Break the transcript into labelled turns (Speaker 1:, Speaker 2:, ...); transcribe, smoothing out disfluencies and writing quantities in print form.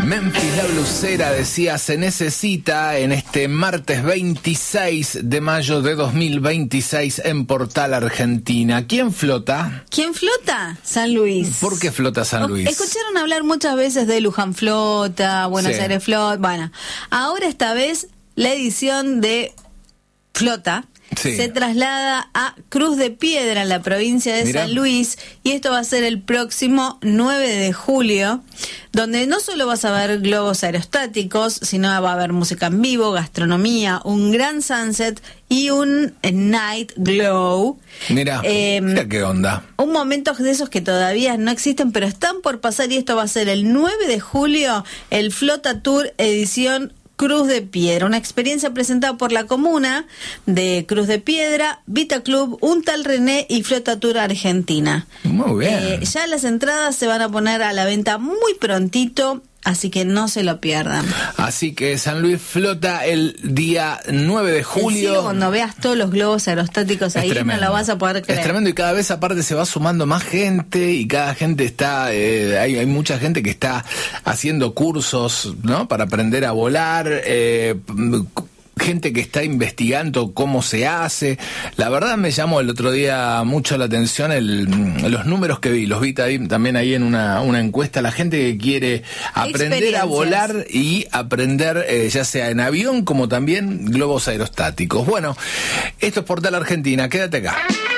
Speaker 1: Memphis la blusera decía se necesita en este martes 26 de mayo de 2026 en Portal Argentina. ¿Quién flota?
Speaker 2: ¿Quién flota? San Luis.
Speaker 1: ¿Por qué flota San Luis?
Speaker 2: Escucharon hablar muchas veces de Luján Flota, Buenos Aires Flota. Bueno, ahora esta vez la edición de Flota se traslada a Cruz de Piedra, en la provincia de San Luis, y esto va a ser el próximo 9 de julio, donde no solo vas a ver globos aerostáticos, sino va a haber música en vivo, gastronomía, un gran sunset y un night glow.
Speaker 1: Mira qué onda.
Speaker 2: Un momento de esos que todavía no existen, pero están por pasar, y esto va a ser el 9 de julio, el Flota Tour edición Cruz de Piedra, una experiencia presentada por la comuna de Cruz de Piedra, Vita Club, Un Tal René y Flota Tour Argentina.
Speaker 1: Muy bien.
Speaker 2: Ya las entradas se van a poner a la venta muy prontito, así que no se lo pierdan.
Speaker 1: Así que San Luis flota el día 9 de julio.
Speaker 2: Sí, cuando veas todos los globos aerostáticos ahí, tremendo. No lo vas a poder creer.
Speaker 1: Es tremendo, y cada vez aparte se va sumando más gente, y cada gente está, hay mucha gente que está haciendo cursos, ¿no? Para aprender a volar, gente que está investigando cómo se hace. La verdad me llamó el otro día mucho la atención los números que vi, los vi también ahí en una encuesta, la gente que quiere aprender a volar y aprender ya sea en avión como también globos aerostáticos. Bueno, esto es Portal Argentina, quédate acá.